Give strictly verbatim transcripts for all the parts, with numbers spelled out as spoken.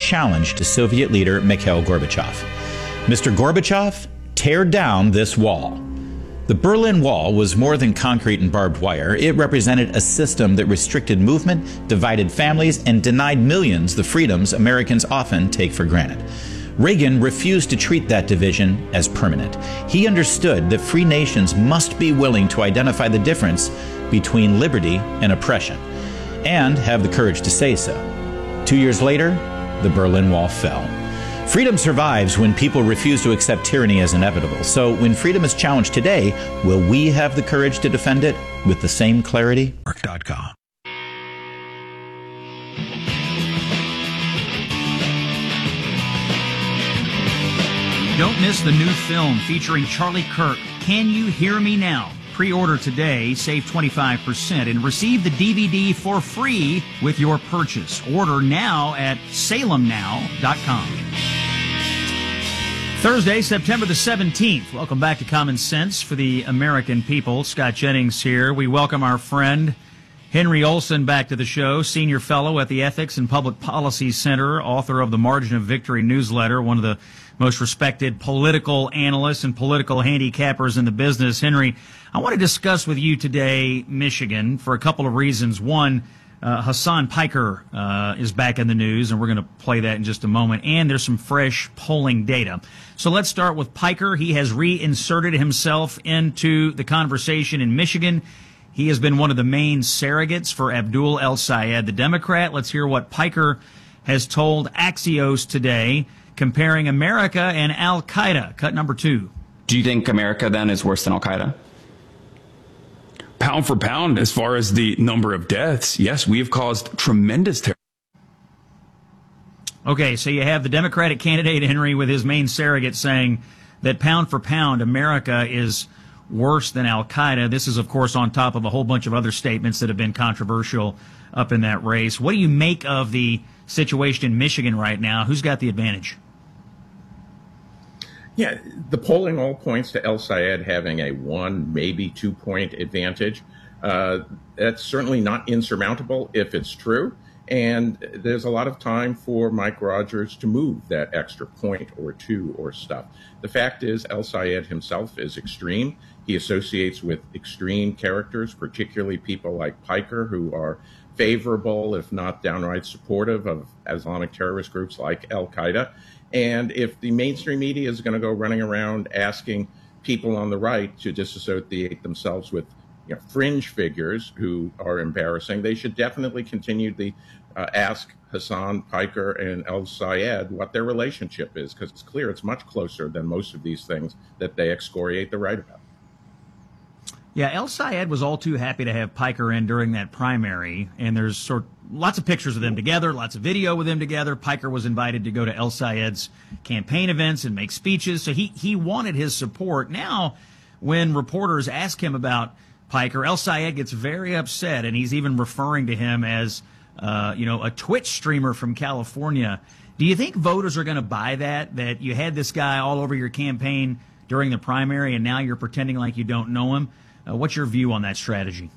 challenge to Soviet leader Mikhail Gorbachev. Mister Gorbachev, tear down this wall. The Berlin Wall was more than concrete and barbed wire. It represented a system that restricted movement, divided families, and denied millions the freedoms Americans often take for granted. Reagan refused to treat that division as permanent. He understood that free nations must be willing to identify the difference between liberty and oppression, and have the courage to say so. Two years later, the Berlin Wall fell. Freedom survives when people refuse to accept tyranny as inevitable. So when freedom is challenged today, will we have the courage to defend it with the same clarity? Mark dot com. Don't miss the new film featuring Charlie Kirk, Can You Hear Me Now? Pre-order today, save twenty-five percent, and receive the D V D for free with your purchase. Order now at salem now dot com. Thursday, September the seventeenth. Welcome back to Common Sense for the American people. Scott Jennings here. We welcome our friend Henry Olsen back to the show, senior fellow at the Ethics and Public Policy Center, author of the Margin of Victory newsletter, one of the most respected political analysts and political handicappers in the business. Henry, I want to discuss with you today Michigan for a couple of reasons. One, uh, Hasan Piker uh, is back in the news, and we're going to play that in just a moment. And there's some fresh polling data. So let's start with Piker. He has reinserted himself into the conversation in Michigan. He has been one of the main surrogates for Abdul El-Sayed, the Democrat. Let's hear what Piker has told Axios today, comparing America and Al-Qaeda. Cut number two. Do you think America then is worse than Al-Qaeda? Pound for pound, as far as the number of deaths, yes, we have caused tremendous terror. Okay, so you have the Democratic candidate, Henry, with his main surrogate saying that pound for pound, America is worse than Al-Qaeda. This is, of course, on top of a whole bunch of other statements that have been controversial up in that race. What do you make of the situation in Michigan right now? Who's got the advantage? Yeah, the polling all points to El-Sayed having a one, maybe two-point advantage. Uh, that's certainly not insurmountable if it's true. And there's a lot of time for Mike Rogers to move that extra point or two or stuff. The fact is, El-Sayed himself is extreme. He associates with extreme characters, particularly people like Piker, who are favorable, if not downright supportive, of Islamic terrorist groups like Al-Qaeda. And if the mainstream media is going to go running around asking people on the right to disassociate themselves with, you know, fringe figures who are embarrassing, they should definitely continue to uh, ask Hasan Piker and El-Sayed what their relationship is, because it's clear it's much closer than most of these things that they excoriate the right about. Yeah, El-Sayed was all too happy to have Piker in during that primary, and there's sort of lots of pictures of them together, lots of video with them together. Piker was invited to go to El-Sayed's campaign events and make speeches, so he, he wanted his support. Now, when reporters ask him about Piker, El-Sayed gets very upset, and he's even referring to him as, uh, you know, a Twitch streamer from California. Do you think voters are going to buy that, that you had this guy all over your campaign during the primary, and now you're pretending like you don't know him? Uh, what's your view on that strategy?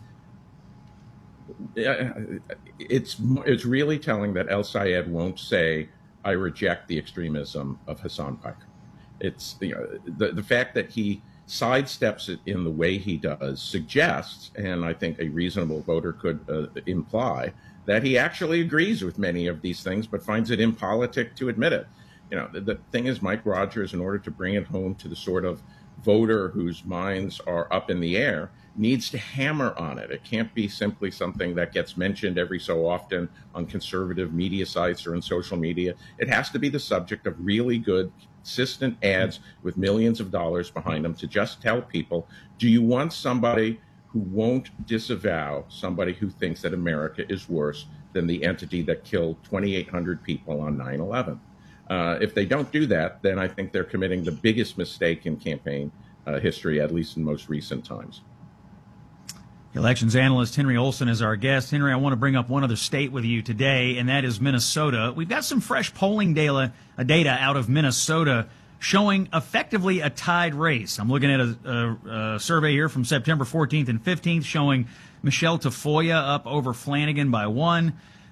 Yeah, it's it's really telling that El-Sayed won't say, "I reject the extremism of Hasan Piker." It's you know, the the fact that he sidesteps it in the way he does suggests, and I think a reasonable voter could uh, imply, that he actually agrees with many of these things, but finds it impolitic to admit it. You know, the, the thing is, Mike Rogers, in order to bring it home to the sort of voter whose minds are up in the air, needs to hammer on it. It can't be simply something that gets mentioned every so often on conservative media sites or in social media. It has to be the subject of really good, consistent ads with millions of dollars behind them to just tell people, do you want somebody who won't disavow somebody who thinks that America is worse than the entity that killed twenty-eight hundred people on nine eleven? Uh, if they don't do that, then I think they're committing the biggest mistake in campaign uh, history, at least in most recent times. Elections analyst Henry Olsen is our guest. Henry, I want to bring up one other state with you today, and that is Minnesota. We've got some fresh polling data, uh, data out of Minnesota showing effectively a tied race. I'm looking at a, a, a survey here from September fourteenth and fifteenth showing Michelle Tafoya up over Flanagan by one.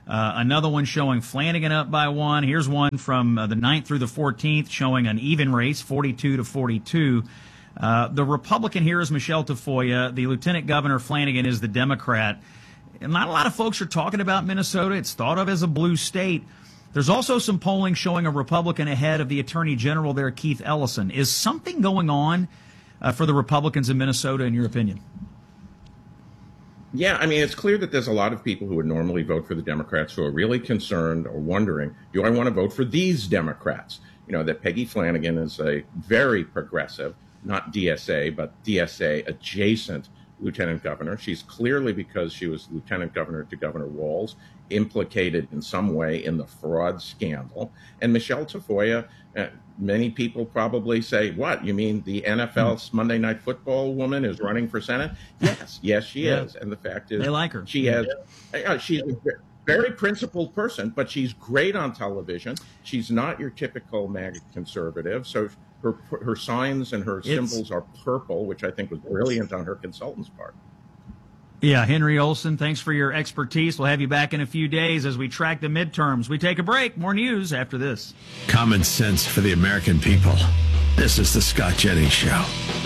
Uh, another one showing Flanagan up by one. Here's one from uh, the ninth through the fourteenth showing an even race, forty-two to forty-two. Uh, the Republican here is Michelle Tafoya. The Lieutenant Governor Flanagan is the Democrat. And not a lot of folks are talking about Minnesota. It's thought of as a blue state. There's also some polling showing a Republican ahead of the Attorney General there, Keith Ellison. Is something going on uh, for the Republicans in Minnesota, in your opinion? Yeah, I mean, it's clear that there's a lot of people who would normally vote for the Democrats who are really concerned or wondering, do I want to vote for these Democrats? You know, that Peggy Flanagan is a very progressive, not D S A, but D S A adjacent lieutenant governor. She's clearly, because she was lieutenant governor to Governor Walz, implicated in some way in the fraud scandal. And Michelle Tafoya, uh, many people probably say, what, you mean the N F L's Monday Night Football woman is running for Senate? Yes, yes, she Yeah. is. And the fact is, They like her. She has, uh, she's a very principled person, but she's great on television. She's not your typical MAGA conservative. So her her signs and her It's- symbols are purple, which I think was brilliant on her consultant's part. Yeah, Henry Olsen, thanks for your expertise. We'll have you back in a few days as we track the midterms. We take a break. More news after this. Common sense for the American people. This is the Scott Jennings Show.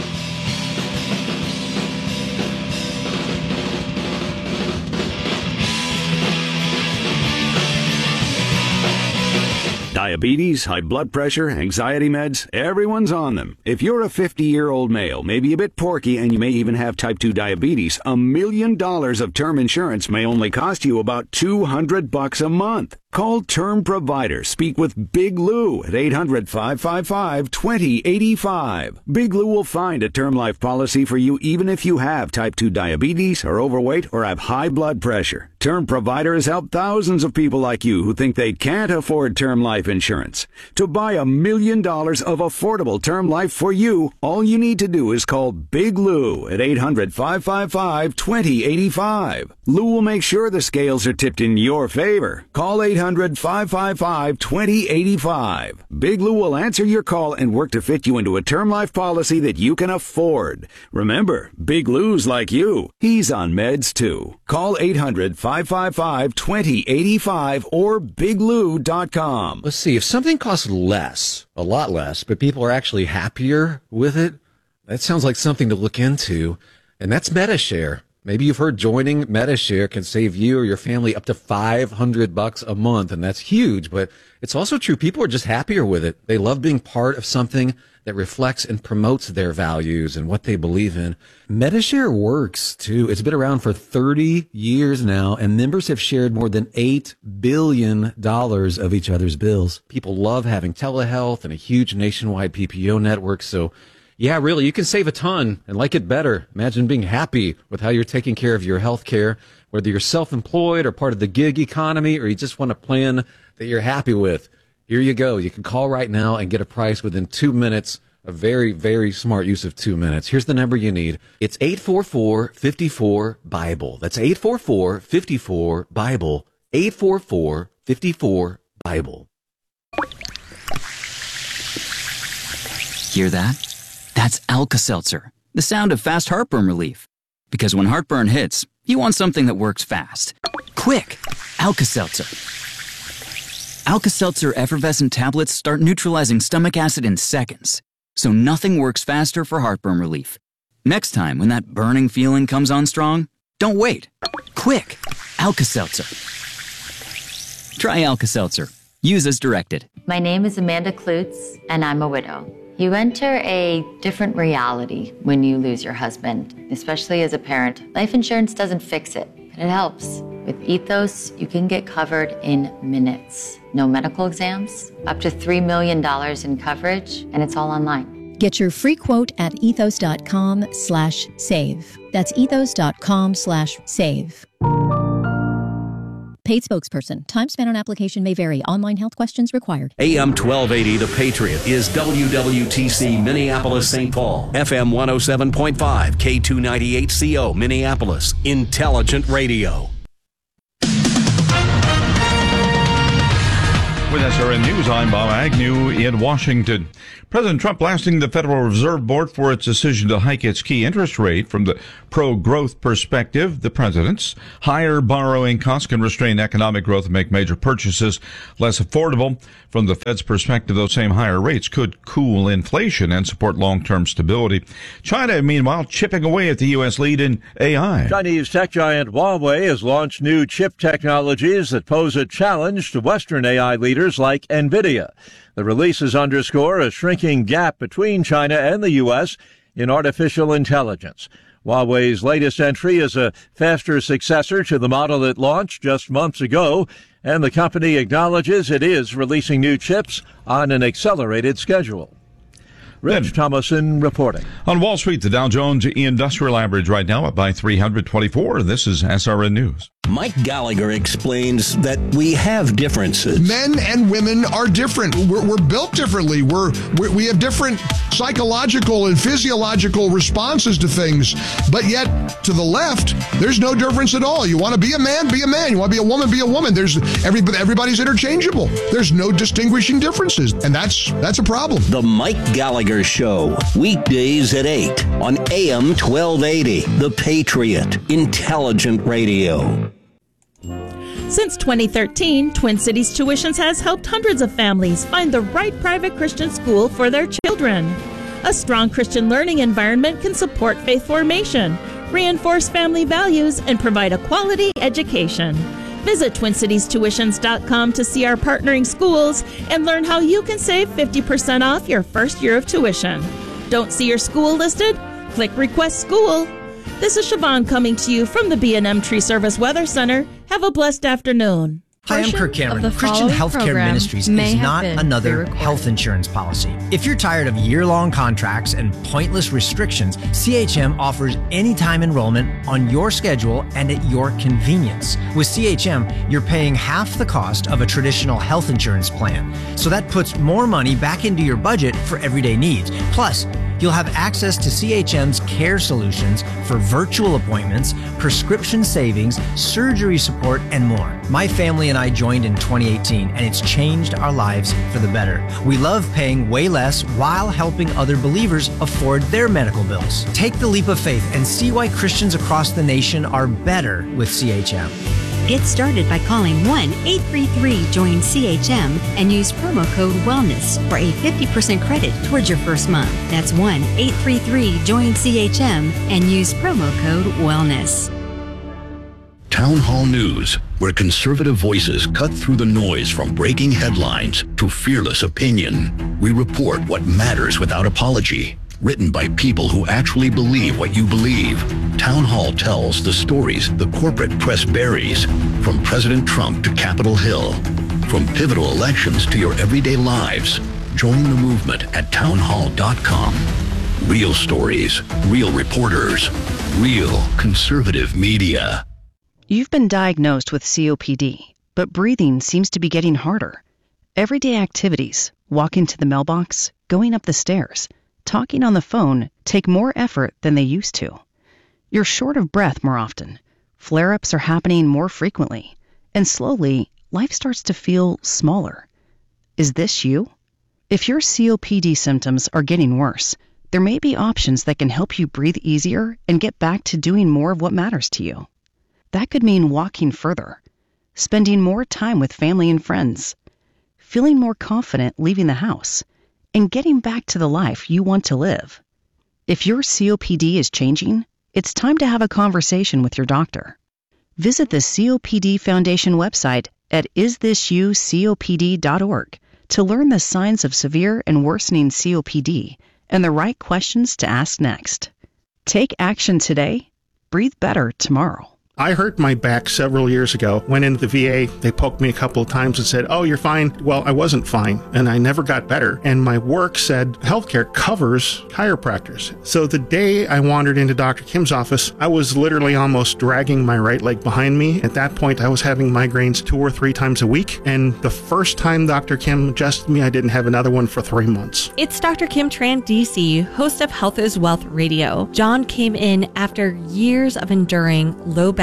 Diabetes, high blood pressure, anxiety meds, everyone's on them. If you're a fifty-year-old male, maybe a bit porky, and you may even have type two diabetes, a million dollars of term insurance may only cost you about two hundred bucks a month. Call Term Provider. Speak with Big Lou at eight hundred, five five five, two zero eight five. Big Lou will find a term life policy for you even if you have type two diabetes, are overweight, or have high blood pressure. Term Provider has helped thousands of people like you who think they can't afford term life insurance. To buy a million dollars of affordable term life for you, all you need to do is call Big Lou at eight hundred, five five five, two zero eight five. Lou will make sure the scales are tipped in your favor. Call eight hundred, five five five, two zero eight five. Big Lou will answer your call and work to fit you into a term life policy that you can afford. Remember, Big Lou's like you. He's on meds too. Call eight hundred, five five five, two zero eight five or big lou dot com. Let's see, if something costs less, a lot less, but people are actually happier with it, that sounds like something to look into, and that's MediShare. Maybe you've heard joining MediShare can save you or your family up to five hundred bucks a month, and that's huge, but it's also true. People are just happier with it. They love being part of something that reflects and promotes their values and what they believe in. MediShare works, too. It's been around for thirty years now, and members have shared more than eight billion dollars of each other's bills. People love having telehealth and a huge nationwide P P O network, so yeah, really, you can save a ton and like it better. Imagine being happy with how you're taking care of your health care, whether you're self-employed or part of the gig economy, or you just want a plan that you're happy with. Here you go. You can call right now and get a price within two minutes. A very, very smart use of two minutes. Here's the number you need. It's eight four four, five four, BIBLE. That's eight four four, five four, BIBLE. eight four four, five four, BIBLE. Hear that? That's Alka-Seltzer, the sound of fast heartburn relief. Because when heartburn hits, you want something that works fast. Quick! Alka-Seltzer. Alka-Seltzer effervescent tablets start neutralizing stomach acid in seconds, so nothing works faster for heartburn relief. Next time when that burning feeling comes on strong, don't wait. Quick! Alka-Seltzer. Try Alka-Seltzer. Use as directed. My name is Amanda Klutz, and I'm a widow. You enter a different reality when you lose your husband, especially as a parent. Life insurance doesn't fix it, but it helps. With Ethos, you can get covered in minutes. No medical exams, up to three million dollars in coverage, and it's all online. Get your free quote at ethos.com slash save. That's ethos.com slash save. Paid spokesperson. Time spent on application may vary. Online health questions required. A M twelve eighty The Patriot is W W T C Minneapolis Saint Paul. F M one oh seven point five, K two ninety-eight C O Minneapolis. Intelligent Radio. With S R N News, I'm Bob Agnew in Washington. President Trump blasting the Federal Reserve Board for its decision to hike its key interest rate. From the pro-growth perspective, the president's higher borrowing costs can restrain economic growth and make major purchases less affordable. From the Fed's perspective, those same higher rates could cool inflation and support long-term stability. China, meanwhile, chipping away at the U S lead in A I. Chinese tech giant Huawei has launched new chip technologies that pose a challenge to Western A I leaders like NVIDIA. The releases underscore a shrinking gap between China and the U S in artificial intelligence. Huawei's latest entry is a faster successor to the model that launched just months ago, and the company acknowledges it is releasing new chips on an accelerated schedule. Rich Thomason reporting. On Wall Street, the Dow Jones Industrial Average right now up by three hundred twenty-four. This is S R N News. Mike Gallagher explains that we have differences. Men and women are different. We're, we're built differently. We're, we're we have different psychological and physiological responses to things. But yet, to the left, there's no difference at all. You want to be a man, be a man. You want to be a woman, be a woman. There's everybody, everybody's interchangeable. There's no distinguishing differences, and that's that's a problem. The Mike Gallagher Show, weekdays at eight on A M twelve eighty. The Patriot, intelligent radio. Since twenty thirteen, Twin Cities Tuitions has helped hundreds of families find the right private Christian school for their children. A strong Christian learning environment can support faith formation, reinforce family values, and provide a quality education. Visit twin cities tuitions dot com to see our partnering schools and learn how you can save fifty percent off your first year of tuition. Don't see your school listed? Click Request School. This is Siobhan coming to you from the B and M Tree Service Weather Center. Have a blessed afternoon. Hi, I'm Kirk Cameron. Christian Healthcare Ministries is not another health insurance policy. If you're tired of year-long contracts and pointless restrictions, C H M offers anytime enrollment on your schedule and at your convenience. With C H M, you're paying half the cost of a traditional health insurance plan. So that puts more money back into your budget for everyday needs. Plus, you'll have access to C H M's care solutions for virtual appointments, prescription savings, surgery support, and more. My family and I joined in twenty eighteen, and it's changed our lives for the better. We love paying way less while helping other believers afford their medical bills. Take the leap of faith and see why Christians across the nation are better with C H M. Get started by calling one eight three three join C H M and use promo code WELLNESS for a fifty percent credit towards your first month. That's one eight three three join C H M and use promo code WELLNESS. Town Hall News, where conservative voices cut through the noise from breaking headlines to fearless opinion. We report what matters without apology. Written by people who actually believe what you believe. Town Hall tells the stories the corporate press buries, from President Trump to Capitol Hill, from pivotal elections to your everyday lives. Join the movement at town hall dot com. Real stories, real reporters, real conservative media. You've been diagnosed with C O P D, but breathing seems to be getting harder. Everyday activities, walking to the mailbox, going up the stairs, talking on the phone take more effort than they used to. You're short of breath more often. Flare-ups are happening more frequently. And slowly, life starts to feel smaller. Is this you? If your C O P D symptoms are getting worse, there may be options that can help you breathe easier and get back to doing more of what matters to you. That could mean walking further, spending more time with family and friends, feeling more confident leaving the house, and getting back to the life you want to live. If your C O P D is changing, it's time to have a conversation with your doctor. Visit the C O P D Foundation website at is this you C O P D dot org to learn the signs of severe and worsening C O P D and the right questions to ask next. Take action today. Breathe better tomorrow. I hurt my back several years ago. Went into the V A. They poked me a couple of times and said, "Oh, you're fine." Well, I wasn't fine, and I never got better. And my work said healthcare covers chiropractors. So the day I wandered into Doctor Kim's office, I was literally almost dragging my right leg behind me. At that point, I was having migraines two or three times a week. And the first time Doctor Kim adjusted me, I didn't have another one for three months. It's Doctor Kim Tran, D C, host of Health is Wealth Radio. John came in after years of enduring low back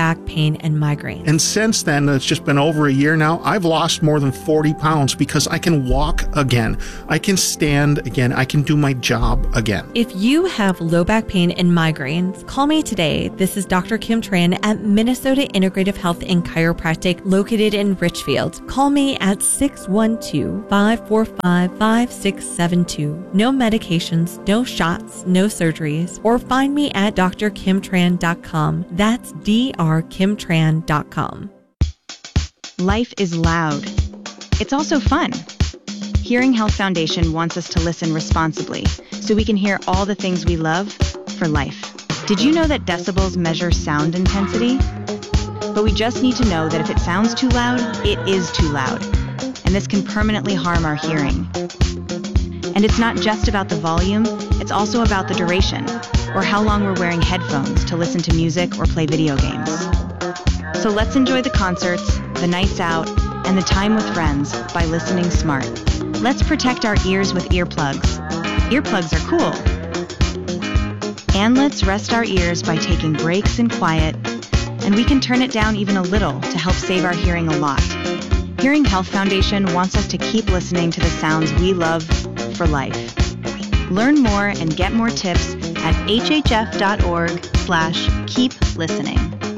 back pain and migraine. And since then, it's just been over a year now, I've lost more than forty pounds because I can walk again. I can stand again. I can do my job again. If you have low back pain and migraines, call me today. This is Doctor Kim Tran at Minnesota Integrative Health and Chiropractic located in Richfield. Call me at six one two, five four five, five six seven two. No medications, no shots, no surgeries. Or find me at d r kim tran dot com. That's d r kim tran dot com. Life is loud. It's also fun. Hearing Health Foundation wants us to listen responsibly so we can hear all the things we love for life. Did you know that decibels measure sound intensity? But we just need to know that if it sounds too loud, it is too loud. And this can permanently harm our hearing. And it's not just about the volume, it's also about the duration, or how long we're wearing headphones to listen to music or play video games. So let's enjoy the concerts, the nights out, and the time with friends by listening smart. Let's protect our ears with earplugs. Earplugs are cool. And let's rest our ears by taking breaks in quiet, and we can turn it down even a little to help save our hearing a lot. Hearing Health Foundation wants us to keep listening to the sounds we love for life. Learn more and get more tips at hhf.org slash keep listening.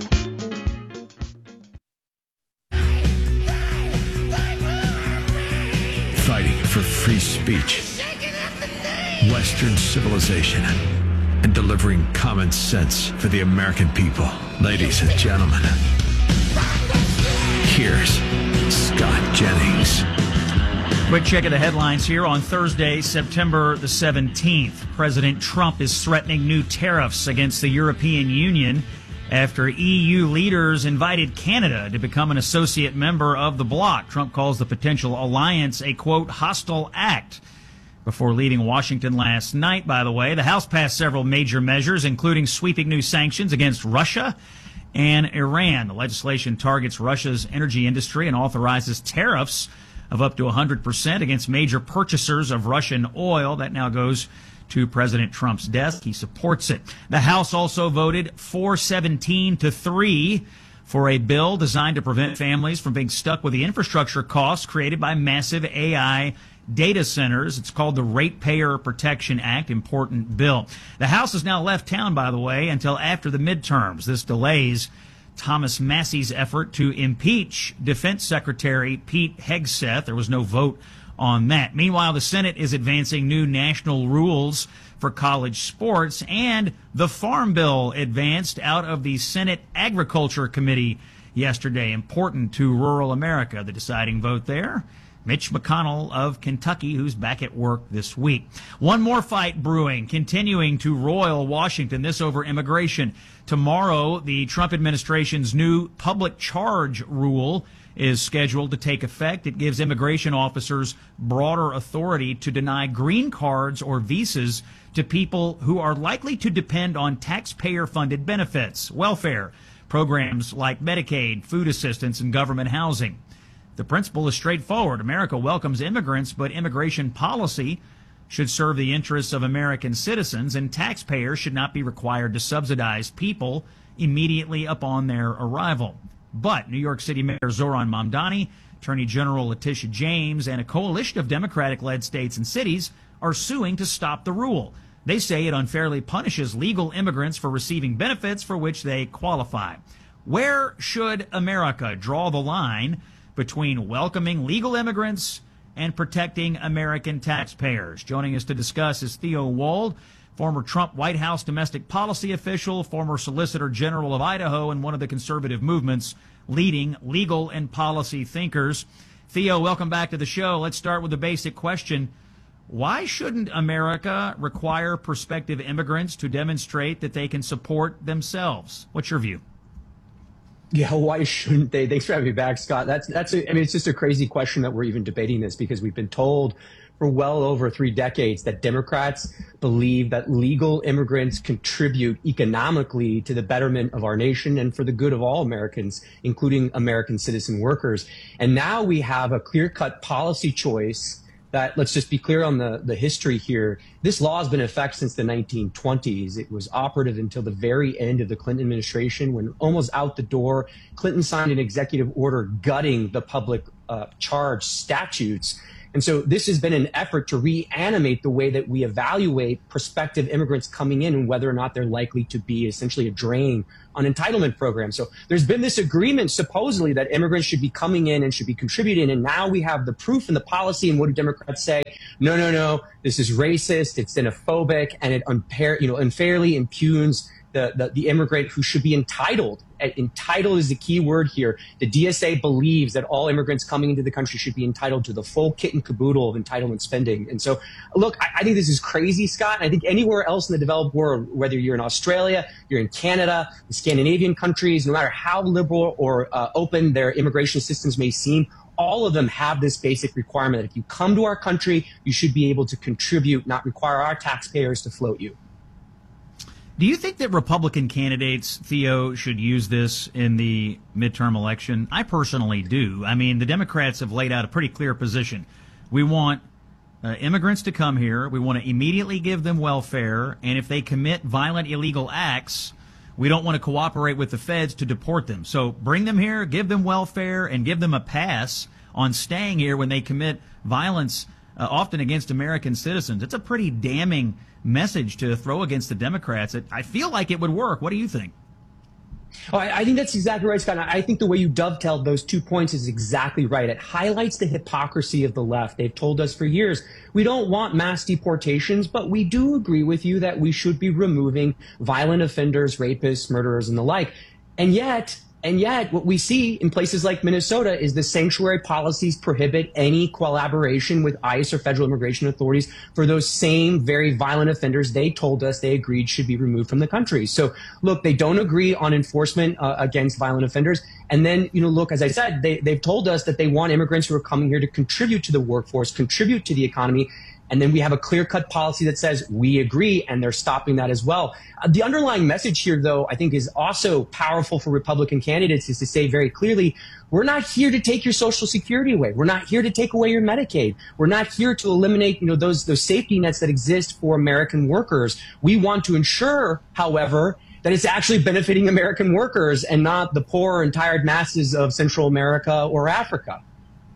Fighting for free speech, Western civilization, and delivering common sense for the American people. Ladies and gentlemen, here's Scott Jennings. Quick check of the headlines here on Thursday, September the seventeenth. President Trump is threatening new tariffs against the European Union after E U leaders invited Canada to become an associate member of the bloc. Trump calls the potential alliance a, quote, hostile act. Before leaving Washington last night, by the way, the House passed several major measures, including sweeping new sanctions against Russia and Iran. The legislation targets Russia's energy industry and authorizes tariffs of up to one hundred percent against major purchasers of Russian oil. That now goes to President Trump's desk. He supports it. The House also voted four seventeen to three for a bill designed to prevent families from being stuck with the infrastructure costs created by massive A I data centers. It's called the Ratepayer Protection Act. Important bill. The House has now left town, by the way, until after the midterms. This delays Thomas Massey's effort to impeach Defense Secretary Pete Hegseth. There was no vote on that. Meanwhile, the Senate is advancing new national rules for college sports, and the Farm Bill advanced out of the Senate Agriculture Committee yesterday. Important to rural America. The deciding vote there, Mitch McConnell of Kentucky, who's back at work this week. One more fight brewing, continuing to roil Washington, this over immigration. Tomorrow, the Trump administration's new public charge rule is scheduled to take effect. It gives immigration officers broader authority to deny green cards or visas to people who are likely to depend on taxpayer-funded benefits, welfare, programs like Medicaid, food assistance, and government housing. The principle is straightforward. America welcomes immigrants, but immigration policy should serve the interests of American citizens, and taxpayers should not be required to subsidize people immediately upon their arrival. But New York City Mayor Zohran Mamdani, Attorney General Letitia James, and a coalition of Democratic-led states and cities are suing to stop the rule. They say it unfairly punishes legal immigrants for receiving benefits for which they qualify. Where should America draw the line between welcoming legal immigrants and protecting American taxpayers? Joining us to discuss is Theo Wold, former Trump White House domestic policy official, former Solicitor General of Idaho, and one of the conservative movement's leading legal and policy thinkers. Theo, welcome back to the show. Let's start with the basic question. Why shouldn't America require prospective immigrants to demonstrate that they can support themselves? What's your view? Yeah, why shouldn't they? Thanks for having me back, Scott. That's that's. A, I mean, it's just a crazy question that we're even debating this, because we've been told for well over three decades that Democrats believe that legal immigrants contribute economically to the betterment of our nation and for the good of all Americans, including American citizen workers. And now we have a clear-cut policy choice that, let's just be clear on the, the history here. This law has been in effect since the nineteen twenties. It was operative until the very end of the Clinton administration, when almost out the door, Clinton signed an executive order gutting the public uh, charge statutes. And so this has been an effort to reanimate the way that we evaluate prospective immigrants coming in and whether or not they're likely to be essentially a drain on entitlement programs. So there's been this agreement supposedly that immigrants should be coming in and should be contributing. And now we have the proof and the policy. And what do Democrats say? No, no, no, this is racist. It's xenophobic, and it unfair, you know, unfairly impugns The, the, the immigrant who should be entitled. Entitled is the key word here. The D S A believes that all immigrants coming into the country should be entitled to the full kit and caboodle of entitlement spending. And so, look, I, I think this is crazy, Scott. I think anywhere else in the developed world, whether you're in Australia, you're in Canada, the Scandinavian countries, no matter how liberal or uh, open their immigration systems may seem, all of them have this basic requirement that if you come to our country, you should be able to contribute, not require our taxpayers to float you. Do you think that Republican candidates, Theo, should use this in the midterm election? I personally do. I mean, the Democrats have laid out a pretty clear position. We want uh, immigrants to come here. We want to immediately give them welfare. And if they commit violent, illegal acts, we don't want to cooperate with the feds to deport them. So bring them here, give them welfare, and give them a pass on staying here when they commit violence, uh, often against American citizens. It's a pretty damning message to throw against the Democrats. I feel like it would work. What do you think? Oh, I, I think that's exactly right, Scott. I think the way you dovetailed those two points is exactly right. It highlights the hypocrisy of the left. They've told us for years, we don't want mass deportations, but we do agree with you that we should be removing violent offenders, rapists, murderers, and the like. And yet, And yet, what we see in places like Minnesota is the sanctuary policies prohibit any collaboration with ICE or federal immigration authorities for those same very violent offenders they told us they agreed should be removed from the country. So, look, they don't agree on enforcement uh, against violent offenders. And then, you know, look, as I said, they, they've told us that they want immigrants who are coming here to contribute to the workforce, contribute to the economy. And then we have a clear-cut policy that says we agree, and they're stopping that as well. Uh, the underlying message here, though, I think is also powerful for Republican candidates, is to say very clearly, we're not here to take your Social Security away. We're not here to take away your Medicaid. We're not here to eliminate, you know, those those safety nets that exist for American workers. We want to ensure, however, that it's actually benefiting American workers and not the poor and tired masses of Central America or Africa.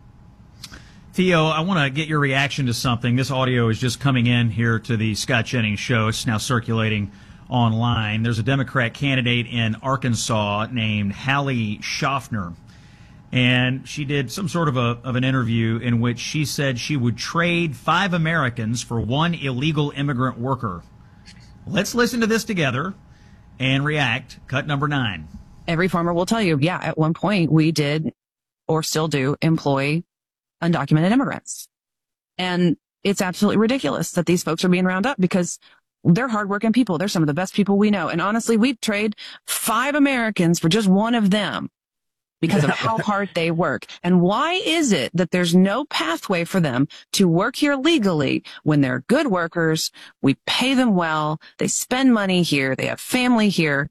Theo, I want to get your reaction to something. This audio is just coming in here to the Scott Jennings Show. It's now circulating online. There's a Democrat candidate in Arkansas named Hallie Schaffner, and she did some sort of a of an interview in which she said she would trade five Americans for one illegal immigrant worker. Let's listen to this together and react. Cut number nine. Every farmer will tell you, yeah, at one point we did or still do employ undocumented immigrants. And it's absolutely ridiculous that these folks are being rounded up because they're hardworking people. They're some of the best people we know. And honestly, we'd trade five Americans for just one of them because of how hard they work. And why is it that there's no pathway for them to work here legally when they're good workers? We pay them well. They spend money here. They have family here.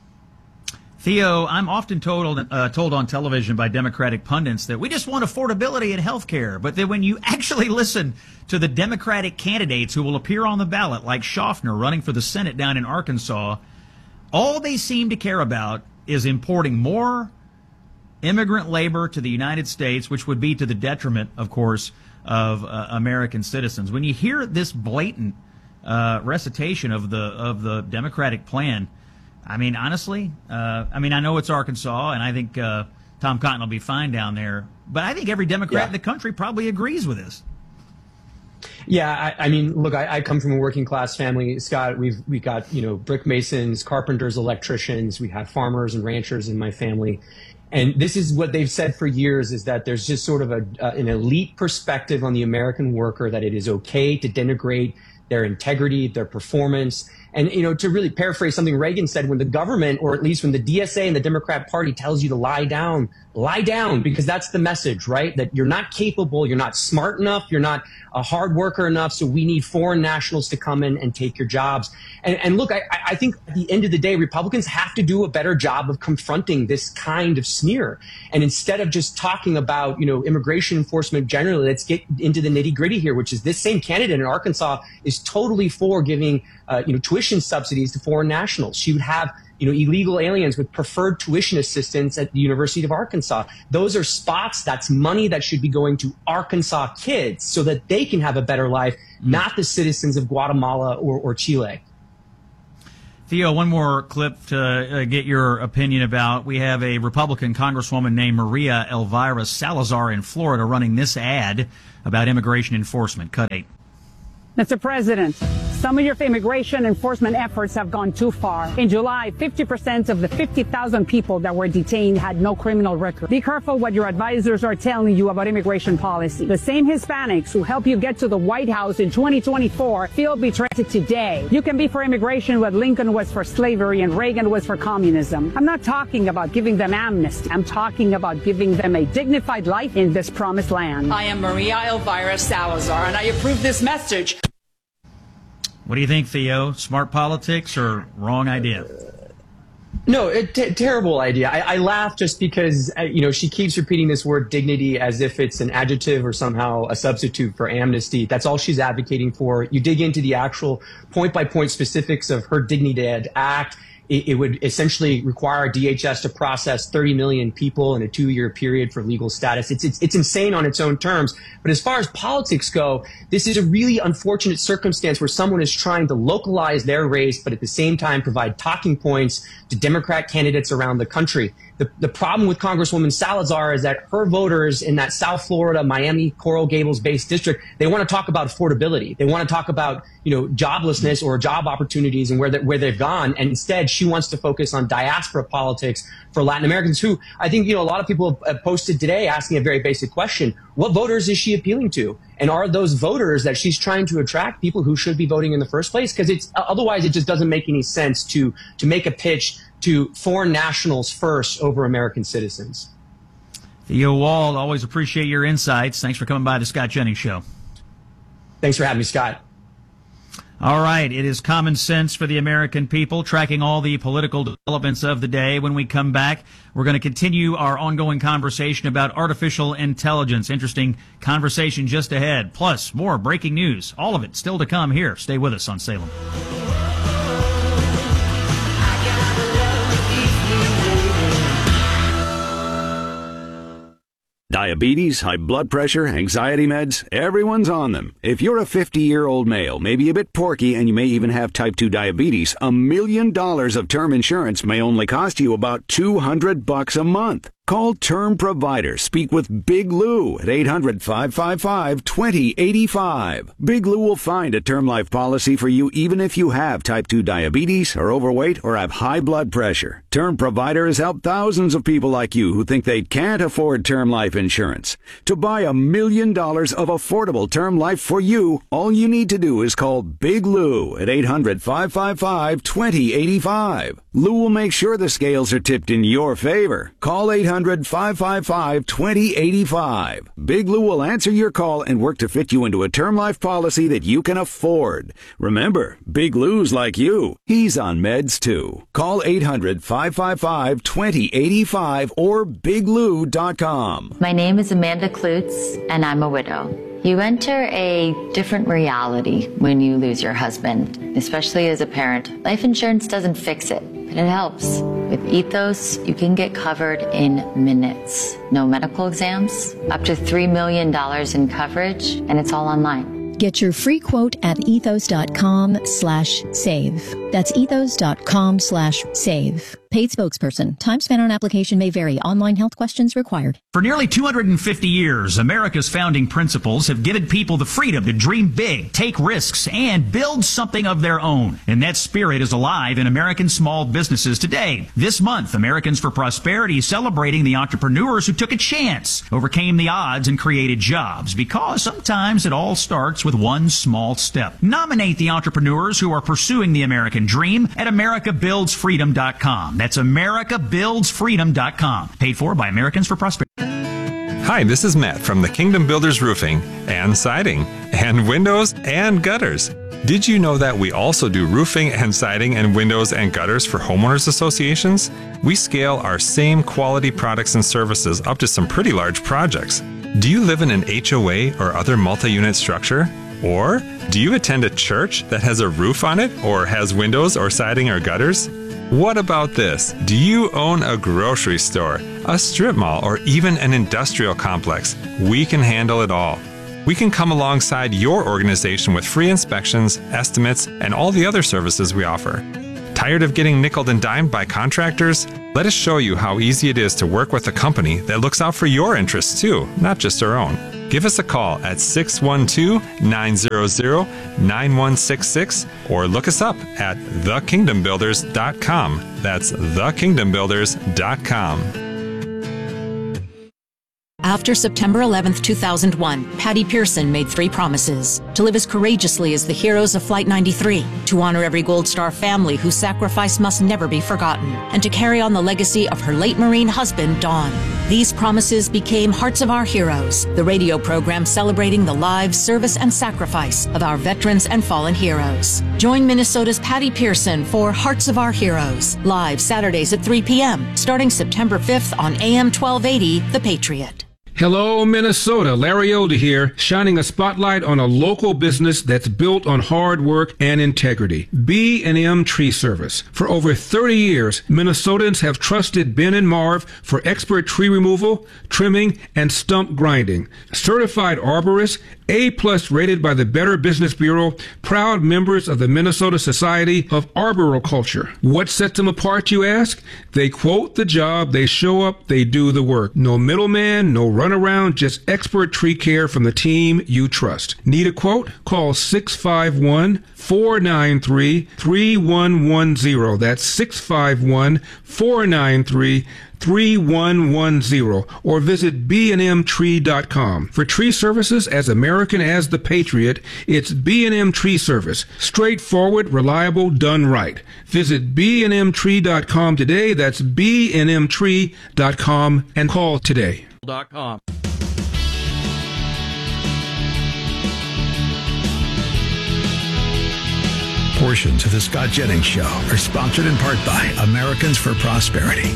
Theo, I'm often told uh, told on television by Democratic pundits that we just want affordability in health care. But then when you actually listen to the Democratic candidates who will appear on the ballot, like Schaffner running for the Senate down in Arkansas, all they seem to care about is importing more immigrant labor to the United States, which would be to the detriment, of course, of uh, American citizens. When you hear this blatant uh, recitation of the of the Democratic plan, I mean, honestly, uh, I mean, I know it's Arkansas, and I think uh, Tom Cotton will be fine down there. But I think every Democrat yeah. in the country probably agrees with this. Yeah, I, I mean, look, I, I come from a working class family, Scott. We've we got you know brick masons, carpenters, electricians. We have farmers and ranchers in my family, and this is what they've said for years: is that there's just sort of a uh, an elite perspective on the American worker, that it is okay to denigrate their integrity, their performance. And, you know, to really paraphrase something Reagan said, when the government, or at least when the D S A and the Democrat Party tells you to lie down, lie down, because that's the message, right? That you're not capable, you're not smart enough, you're not a hard worker enough, so we need foreign nationals to come in and take your jobs. And, and look, I, I think at the end of the day, Republicans have to do a better job of confronting this kind of sneer. And instead of just talking about, you know, immigration enforcement generally, let's get into the nitty gritty here, which is this same candidate in Arkansas is totally for giving, uh, you know, tuition subsidies to foreign nationals. She would have, you know, illegal aliens with preferred tuition assistance at the University of Arkansas. Those are spots, that's money that should be going to Arkansas kids so that they can have a better life, mm. not the citizens of Guatemala or, or Chile. Theo, one more clip to uh, get your opinion about. We have a Republican Congresswoman named Maria Elvira Salazar in Florida running this ad about immigration enforcement. Cut eight. Mister President, some of your immigration enforcement efforts have gone too far. In July, fifty percent of the fifty thousand people that were detained had no criminal record. Be careful what your advisors are telling you about immigration policy. The same Hispanics who help you get to the White House in twenty twenty-four feel betrayed today. You can be for immigration what Lincoln was for slavery and Reagan was for communism. I'm not talking about giving them amnesty. I'm talking about giving them a dignified life in this promised land. I am Maria Elvira Salazar, and I approve this message. What do you think, Theo? Smart politics or wrong idea? No, a t- terrible idea. I, I laugh just because, uh, you know, she keeps repeating this word dignity as if it's an adjective or somehow a substitute for amnesty. That's all she's advocating for. You dig into the actual point-by-point specifics of her Dignidad Act. It, it would essentially require D H S to process thirty million people in a two-year period for legal status. It's, it's, it's insane on its own terms. But as far as politics go, this is a really unfortunate circumstance where someone is trying to localize their race, but at the same time provide talking points to Democrat candidates around the country. The, the problem with Congresswoman Salazar is that her voters in that South Florida, Miami, Coral Gables-based district, they want to talk about affordability. They want to talk about, you know, joblessness or job opportunities and where they, where they've gone. And instead, she wants to focus on diaspora politics for Latin Americans who, I think, you know, a lot of people have posted today asking a very basic question. What voters is she appealing to? And are those voters that she's trying to attract people who should be voting in the first place? Because it's otherwise it just doesn't make any sense to to make a pitch to foreign nationals first over American citizens. Theo Wald, always appreciate your insights. Thanks for coming by the Scott Jennings Show. Thanks for having me, Scott. All right, it is Common Sense for the American People, tracking all the political developments of the day. When we come back, we're going to continue our ongoing conversation about artificial intelligence. Interesting conversation just ahead. Plus, more breaking news. All of it still to come here. Stay with us on Salem. Diabetes, high blood pressure, anxiety meds, everyone's on them. If you're a fifty-year-old male, maybe a bit porky, and you may even have type two diabetes, a million dollars of term insurance may only cost you about two hundred bucks a month. Call Term Provider. Speak with Big Lou at eight hundred, five five five, two zero eight five. Big Lou will find a term life policy for you even if you have type two diabetes, are overweight, or have high blood pressure. Term Provider has helped thousands of people like you who think they can't afford term life insurance. To buy a million dollars of affordable term life for you, all you need to do is call Big Lou at eight hundred, five five five, two zero eight five. Lou will make sure the scales are tipped in your favor. Call eight hundred, five five five, two zero eight five. Big Lou will answer your call and work to fit you into a term life policy that you can afford. Remember, Big Lou's like you. He's on meds too. Call eight hundred, five five five, two zero eight five or big lou dot com. My name is Amanda Klutz, and I'm a widow. You enter a different reality when you lose your husband, especially as a parent. Life insurance doesn't fix it, but it helps. With Ethos, you can get covered in minutes. No medical exams, up to three million dollars in coverage, and it's all online. Get your free quote at ethos.com slash save. That's ethos.com slash save. Paid spokesperson. Time spent on application may vary. Online health questions required. For nearly two hundred fifty years, America's founding principles have given people the freedom to dream big, take risks, and build something of their own. And that spirit is alive in American small businesses today. This month, Americans for Prosperity is celebrating the entrepreneurs who took a chance, overcame the odds, and created jobs. Because sometimes it all starts with one small step. Nominate the entrepreneurs who are pursuing the American dream at america builds freedom dot com. That's america builds freedom dot com. Paid for by Americans for Prosperity. Hi, this is Matt from the Kingdom Builders Roofing and Siding and Windows and Gutters. Did you know that we also do roofing and siding and windows and gutters for homeowners associations? We scale our same quality products and services up to some pretty large projects. Do you live in an H O A or other multi-unit structure? Or do you attend a church that has a roof on it or has windows or siding or gutters? What about this? Do you own a grocery store, a strip mall, or even an industrial complex? We can handle it all. We can come alongside your organization with free inspections, estimates, and all the other services we offer. Tired of getting nickeled and dimed by contractors? Let us show you how easy it is to work with a company that looks out for your interests too, not just our own. Give us a call at six one two, nine zero zero, nine one six six or look us up at the kingdom builders dot com. That's the kingdom builders dot com. After September eleventh, two thousand one, Patty Pearson made three promises: to live as courageously as the heroes of Flight ninety-three, to honor every Gold Star family whose sacrifice must never be forgotten, and to carry on the legacy of her late Marine husband, Don. These promises became Hearts of Our Heroes, the radio program celebrating the lives, service, and sacrifice of our veterans and fallen heroes. Join Minnesota's Patty Pearson for Hearts of Our Heroes, live Saturdays at three p.m., starting September fifth on A M twelve eighty, The Patriot. Hello, Minnesota. Larry Elder here, shining a spotlight on a local business that's built on hard work and integrity. B and M Tree Service. For over thirty years, Minnesotans have trusted Ben and Marv for expert tree removal, trimming, and stump grinding. Certified arborists, A-plus rated by the Better Business Bureau, proud members of the Minnesota Society of Arboriculture. What sets them apart, you ask? They quote the job, they show up, they do the work. No middleman, no run around, just expert tree care from the team you trust. Need a quote? Call six five one, four nine three, three one one zero. That's six five one, four nine three, three one one zero or visit b and m tree dot com. For tree services as American as the Patriot, it's B and M Tree Service. Straightforward, reliable, done right. Visit b and m tree dot com today. That's b and m tree dot com and call today. .com. Portions of the Scott Jennings Show are sponsored in part by Americans for Prosperity.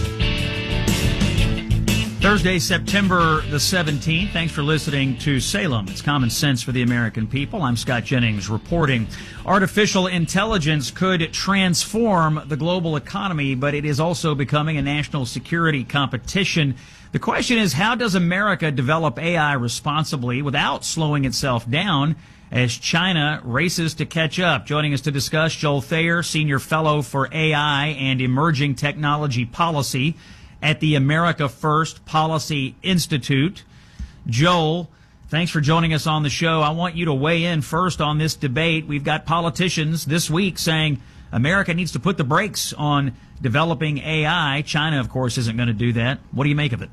Thursday, September the seventeenth. Thanks for listening to Salem. It's Common Sense for the American People. I'm Scott Jennings reporting. Artificial intelligence could transform the global economy, but it is also becoming a national security competition. The question is, how does America develop A I responsibly without slowing itself down as China races to catch up? Joining us to discuss, Joel Thayer, Senior Fellow for A I and Emerging Technology Policy at the America First Policy Institute. Joel, thanks for joining us on the show. I want you to weigh in first on this debate. We've got politicians this week saying America needs to put the brakes on developing A I. China, of course, isn't going to do that. What do you make of it?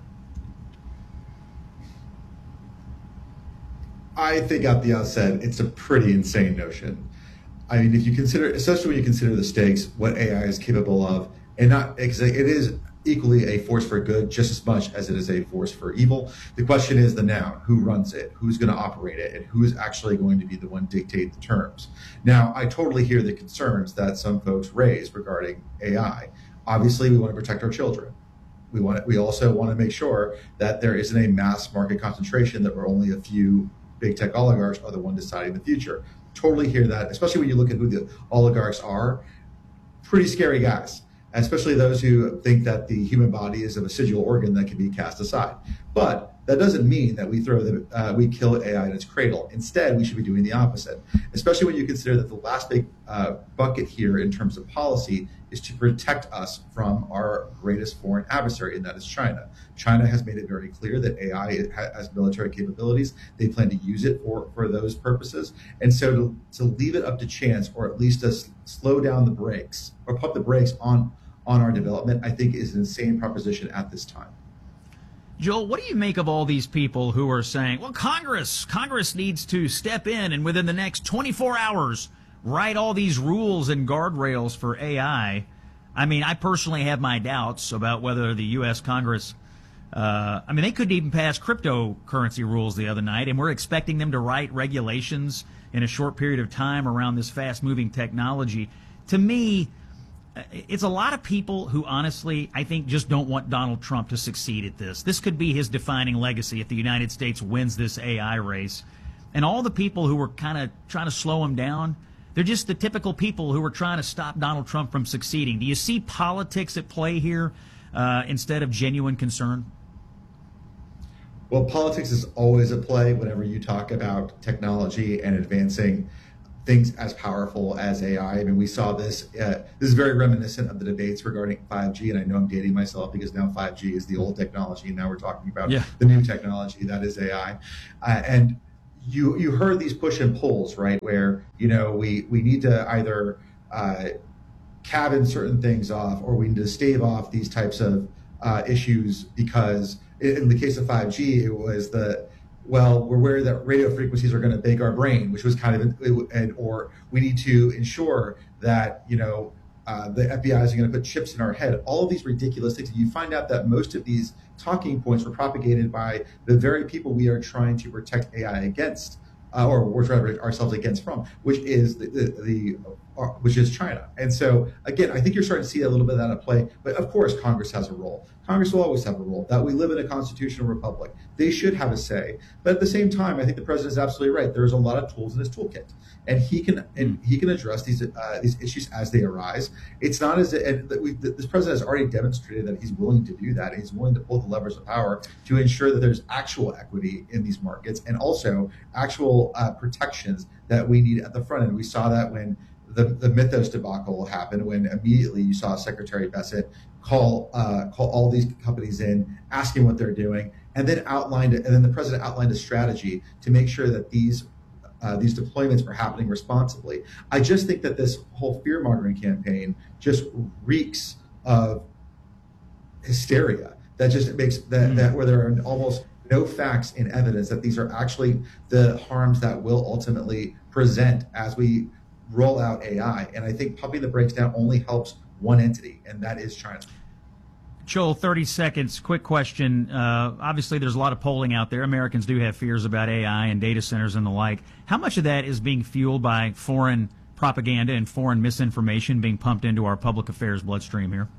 I think at the outset, it's a pretty insane notion. I mean, if you consider, especially when you consider the stakes, what A I is capable of, and not, it is equally a force for good just as much as it is a force for evil. The question is the noun, who runs it, who's going to operate it, and who is actually going to be the one dictate the terms. Now, I totally hear the concerns that some folks raise regarding A I. Obviously, we want to protect our children. We want. We also want to make sure that there isn't a mass market concentration, that we're only a few big tech oligarchs are the one deciding the future. Totally hear that, especially when you look at who the oligarchs are. Pretty scary guys, especially those who think that the human body is a vestigial organ that can be cast aside. But that doesn't mean that we throw the uh, we kill A I in its cradle. Instead, we should be doing the opposite, especially when you consider that the last big uh, bucket here in terms of policy is to protect us from our greatest foreign adversary, and that is China. China has made it very clear that A I has military capabilities. They plan to use it for, for those purposes. And so to, to leave it up to chance, or at least to s- slow down the brakes or pump the brakes on, on our development, I think is an insane proposition at this time. Joel, what do you make of all these people who are saying, well, Congress, Congress needs to step in and within the next twenty-four hours write all these rules and guardrails for A I? I mean, I personally have my doubts about whether the U S Congress Uh, I mean, they couldn't even pass cryptocurrency rules the other night, and we're expecting them to write regulations in a short period of time around this fast-moving technology. To me, it's a lot of people who honestly, I think, just don't want Donald Trump to succeed at this. This could be his defining legacy if the United States wins this A I race. And all the people who were kind of trying to slow him down, they're just the typical people who were trying to stop Donald Trump from succeeding. Do you see politics at play here uh, instead of genuine concern? Well, politics is always at play whenever you talk about technology and advancing things as powerful as A I. I mean, we saw this. Uh, this is very reminiscent of the debates regarding five G, and I know I'm dating myself because now five G is the old technology, and now we're talking about yeah. the new technology that is A I. Uh, and you you heard these push and pulls, right? Where you know we we need to either uh, cabin certain things off, or we need to stave off these types of uh, issues because in the case of five G, it was the well, we're aware that radio frequencies are going to bake our brain, which was kind of, and or we need to ensure that, you know, uh, the F B I is going to put chips in our head. All of these ridiculous things. And you find out that most of these talking points were propagated by the very people we are trying to protect A I against, uh, or we're trying to protect ourselves against from, which is the, the, the uh, which is China. And so, again, I think you're starting to see a little bit of that at play. But of course, Congress has a role. Congress will always have a role. That we live in a constitutional republic. They should have a say. But at the same time, I think the president is absolutely right. There's a lot of tools in his toolkit, and he can and he can address these uh, these issues as they arise. It's not as and we, this president has already demonstrated that he's willing to do that. He's willing to pull the levers of power to ensure that there's actual equity in these markets and also actual uh, protections that we need at the front end. We saw that when the, the Mythos debacle happened, when immediately you saw Secretary Bessent call uh, call all these companies in, asking what they're doing, and then outlined and then the president outlined a strategy to make sure that these uh, these deployments are happening responsibly. I just think that this whole fear mongering campaign just reeks of hysteria. That just makes that, mm-hmm. that where there are almost no facts and evidence that these are actually the harms that will ultimately present as we roll out A I. And I think pumping the brakes down only helps one entity, and that is China. Joel, thirty seconds, quick question. Uh, obviously, there's a lot of polling out there. Americans do have fears about A I and data centers and the like. How much of that is being fueled by foreign propaganda and foreign misinformation being pumped into our public affairs bloodstream here?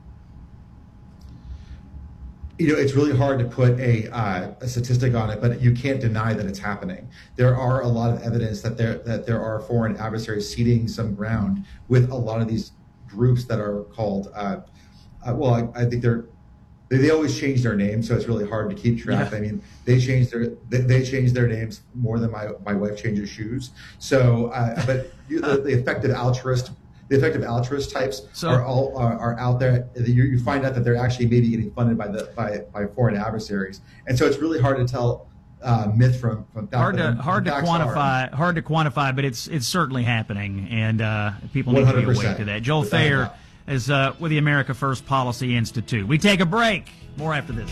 You know, it's really hard to put a, uh, a statistic on it, but you can't deny that it's happening. There are a lot of evidence that there that there are foreign adversaries ceding some ground with a lot of these groups that are called. Uh, uh, well, I, I think they're they, they always change their names, so it's really hard to keep track. Yeah. I mean, they change their they, they change their names more than my my wife changes shoes. So, uh, but you, the, the effective altruist. The effective altruist types so, are all are, are out there. You, you find out that they're actually maybe getting funded by the by, by foreign adversaries, and so it's really hard to tell uh, myth from from fact. Hard to hard to quantify, hard to quantify, but it's it's certainly happening, and uh, people need to be awake to that. Joel Thayer is uh, with the America First Policy Institute. We take a break. More after this.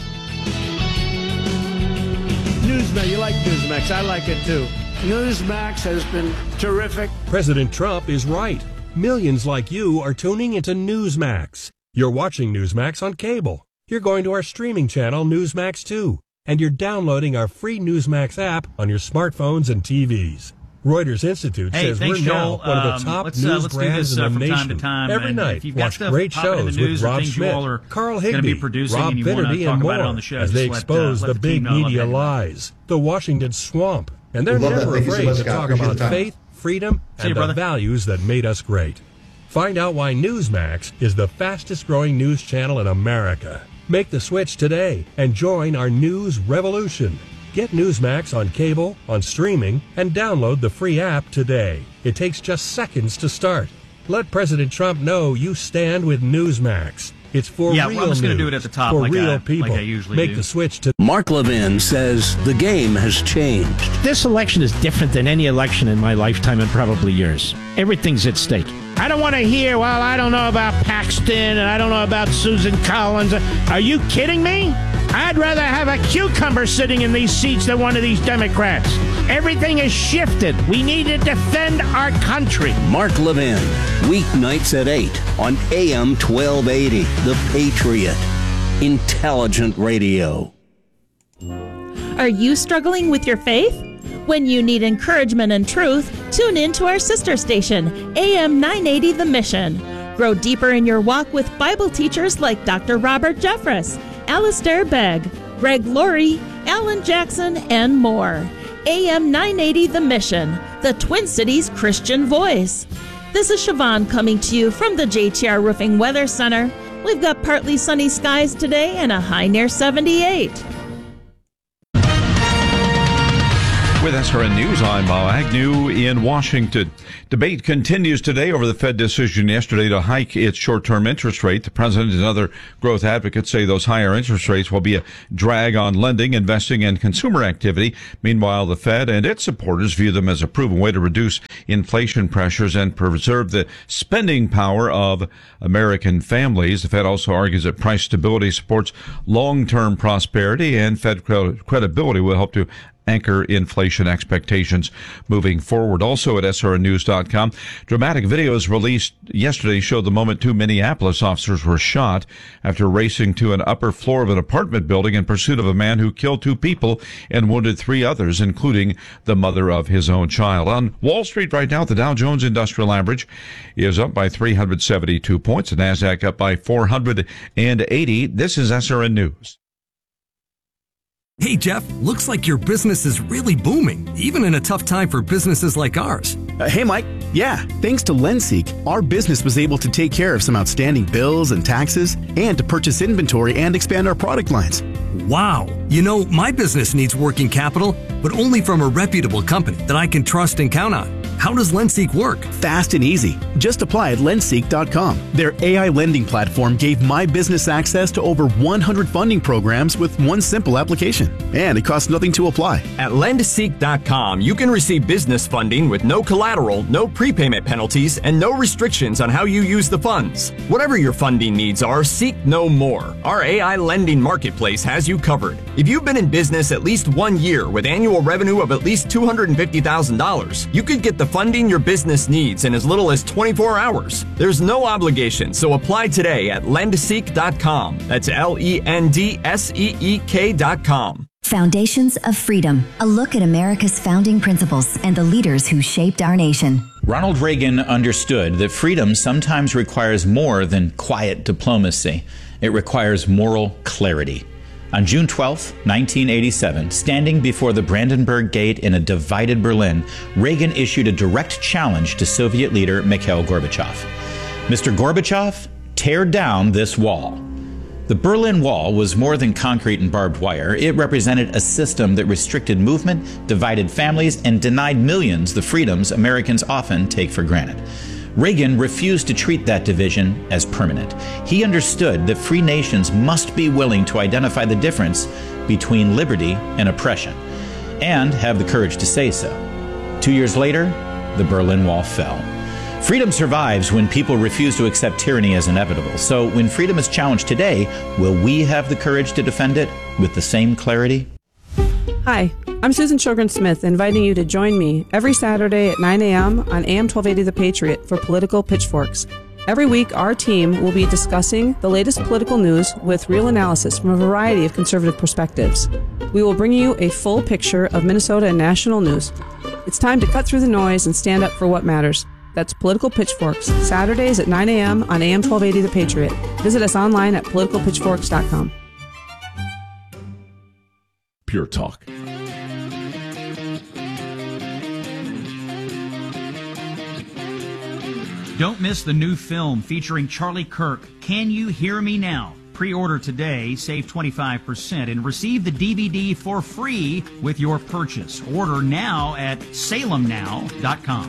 Newsmax, you like Newsmax? I like it too. Newsmax has been terrific. President Trump is right. Millions like you are tuning into Newsmax. You're watching Newsmax on cable. You're going to our streaming channel, Newsmax two. And you're downloading our free Newsmax app on your smartphones and T Vs. Reuters Institute hey, says thanks, we're now Joel. one of the um, top let's, news uh, let's brands do this, uh, in the from nation. Time to time. Every and night, if you've got watch stuff great popping in shows the news with Rob or things Schmidt, you all are Carl going to Higbee, be producing Rob and you want Finnerty, to talk and about more it on the show, as they just expose let, uh, the let the big team know. media Love lies, the Washington swamp, and they're never afraid to talk about faith, freedom, and the values that made us great. Find out why Newsmax is the fastest growing news channel in America. Make the switch today and join our news revolution. Get Newsmax on cable, on streaming, and download the free app today. It takes just seconds to start. Let President Trump know you stand with Newsmax. It's for yeah, real well, I'm just going to do it at the top for like real I, people. Like I usually Make do. the switch to... Mark Levin says the game has changed. This election is different than any election in my lifetime and probably yours. Everything's at stake. I don't want to hear, well, I don't know about Paxton and I don't know about Susan Collins. Are you kidding me? I'd rather have a cucumber sitting in these seats than one of these Democrats. Everything has shifted. We need to defend our country. Mark Levin, weeknights at eight on A M twelve eighty, The Patriot. Intelligent radio. Are you struggling with your faith? When you need encouragement and truth, tune in to our sister station, A M nine eighty The Mission. Grow deeper in your walk with Bible teachers like Doctor Robert Jeffress, Alistair Begg, Greg Laurie, Alan Jackson, and more. A M nine eighty The Mission, the Twin Cities Christian voice. This is Siobhan coming to you from the J T R Roofing Weather Center. We've got partly sunny skies today and a high near seventy-eight. With S R N News, I'm Bob Agnew in Washington. Debate continues today over the Fed decision yesterday to hike its short-term interest rate. The president and other growth advocates say those higher interest rates will be a drag on lending, investing, and consumer activity. Meanwhile, the Fed and its supporters view them as a proven way to reduce inflation pressures and preserve the spending power of American families. The Fed also argues that price stability supports long-term prosperity, and Fed credibility will help to anchor inflation expectations moving forward. Also at S R N news dot com, dramatic videos released yesterday showed the moment two Minneapolis officers were shot after racing to an upper floor of an apartment building in pursuit of a man who killed two people and wounded three others, including the mother of his own child. On Wall Street right now, the Dow Jones Industrial Average is up by three hundred seventy-two points, the NASDAQ up by four hundred eighty. This is S R N News. Hey, Jeff, looks like your business is really booming, even in a tough time for businesses like ours. Uh, hey, Mike. Yeah, thanks to LendSeek, our business was able to take care of some outstanding bills and taxes and to purchase inventory and expand our product lines. Wow. You know, my business needs working capital, but only from a reputable company that I can trust and count on. How does LendSeek work? Fast and easy. Just apply at lendseek dot com. Their A I lending platform gave my business access to over one hundred funding programs with one simple application. And it costs nothing to apply. At lendseek dot com, you can receive business funding with no collateral, no prepayment penalties, and no restrictions on how you use the funds. Whatever your funding needs are, seek no more. Our A I lending marketplace has you covered. If you've been in business at least one year with annual revenue of at least two hundred fifty thousand dollars, you could get the funding your business needs in as little as twenty-four hours. There's no obligation, so apply today at lendseek dot com. That's L E N D S E E K dot com. Foundations of Freedom, a look at America's founding principles and the leaders who shaped our nation. Ronald Reagan understood that freedom sometimes requires more than quiet diplomacy. It requires moral clarity. On June twelfth, nineteen eighty-seven, standing before the Brandenburg Gate in a divided Berlin, Reagan issued a direct challenge to Soviet leader Mikhail Gorbachev. Mister Gorbachev, tear down this wall. The Berlin Wall was more than concrete and barbed wire. It represented a system that restricted movement, divided families, and denied millions the freedoms Americans often take for granted. Reagan refused to treat that division as permanent. He understood that free nations must be willing to identify the difference between liberty and oppression, and have the courage to say so. Two years later, the Berlin Wall fell. Freedom survives when people refuse to accept tyranny as inevitable. So when freedom is challenged today, will we have the courage to defend it with the same clarity? Hi, I'm Susan Sjogren Smith, inviting you to join me every Saturday at nine a.m. on A M twelve eighty The Patriot for Political Pitchforks. Every week, our team will be discussing the latest political news with real analysis from a variety of conservative perspectives. We will bring you a full picture of Minnesota and national news. It's time to cut through the noise and stand up for what matters. That's Political Pitchforks, Saturdays at nine a.m. on A M twelve eighty The Patriot. Visit us online at political pitchforks dot com. Pure Talk. Don't miss the new film featuring Charlie Kirk, Can You Hear Me Now? Pre-order today, save twenty-five percent, and receive the D V D for free with your purchase. Order now at salem now dot com.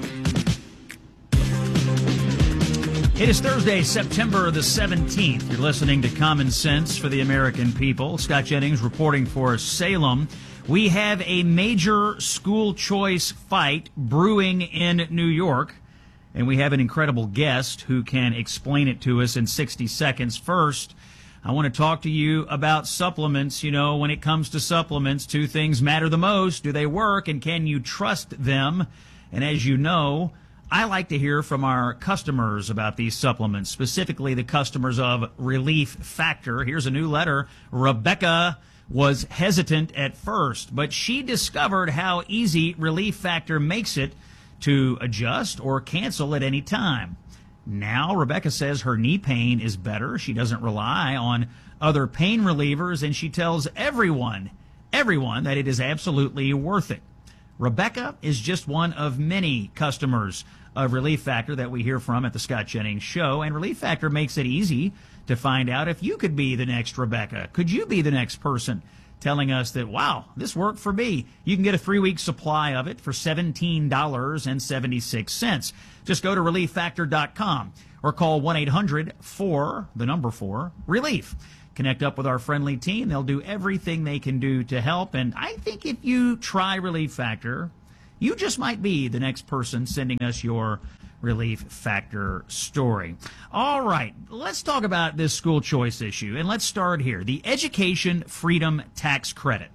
It is Thursday, September the seventeenth. You're listening to Common Sense for the American People. Scott Jennings reporting for Salem. We have a major school choice fight brewing in New York, and we have an incredible guest who can explain it to us in sixty seconds. First, I want to talk to you about supplements. You know, when it comes to supplements, two things matter the most. Do they work, and can you trust them? And as you know, I like to hear from our customers about these supplements, specifically the customers of Relief Factor. Here's a new letter. Rebecca was hesitant at first, but she discovered how easy Relief Factor makes it to adjust or cancel at any time. Now, Rebecca says her knee pain is better. She doesn't rely on other pain relievers, and she tells everyone, everyone that it is absolutely worth it. Rebecca is just one of many customers of Relief Factor that we hear from at the Scott Jennings Show, and Relief Factor makes it easy to find out if you could be the next Rebecca. Could you be the next person telling us that, wow, this worked for me? You can get a three-week supply of it for seventeen dollars and seventy-six cents. Just go to relief factor dot com or call one eight hundred four, the number four, relief. Connect up with our friendly team. They'll do everything they can do to help. And I think if you try Relief Factor, you just might be the next person sending us your Relief Factor story. All right, let's talk about this school choice issue. And let's start here. The Education Freedom Tax Credit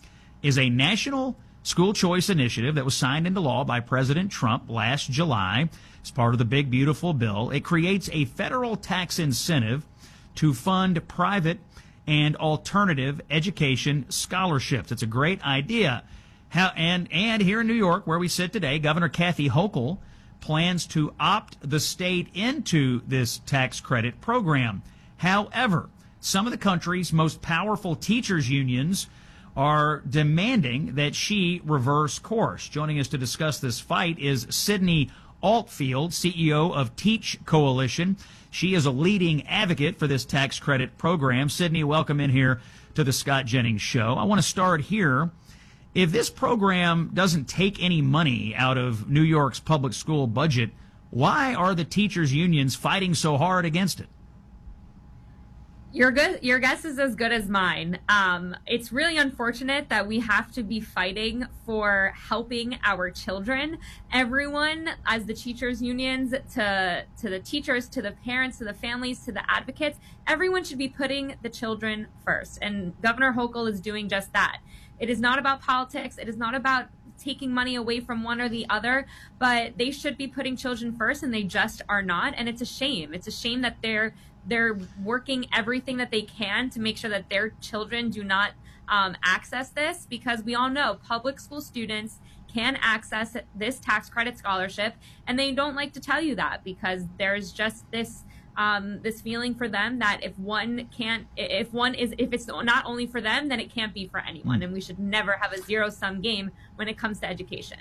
is a national school choice initiative that was signed into law by President Trump last July. As part of the big, beautiful bill, it creates a federal tax incentive to fund private and alternative education scholarships. It's a great idea. How, and, and here in New York, where we sit today, Governor Kathy Hochul plans to opt the state into this tax credit program. However, some of the country's most powerful teachers' unions are demanding that she reverse course. Joining us to discuss this fight is Sydney Altfield, C E O of Teach Coalition. She is a leading advocate for this tax credit program. Sydney, welcome in here to the Scott Jennings Show. I want to start here. If this program doesn't take any money out of New York's public school budget, why are the teachers' unions fighting so hard against it? Your good, your guess is as good as mine. Um, it's really unfortunate that we have to be fighting for helping our children. Everyone, as the teachers' unions, to to the teachers, to the parents, to the families, to the advocates, everyone should be putting the children first. And Governor Hochul is doing just that. It is not about politics. It is not about taking money away from one or the other, but they should be putting children first, and they just are not. And it's a shame. It's a shame that they're they're working everything that they can to make sure that their children do not um, access this, because we all know public school students can access this tax credit scholarship, and they don't like to tell you that because there's just this um, this feeling for them that if one can't, if one is, if it's not only for them, then it can't be for anyone, and we should never have a zero-sum game when it comes to education.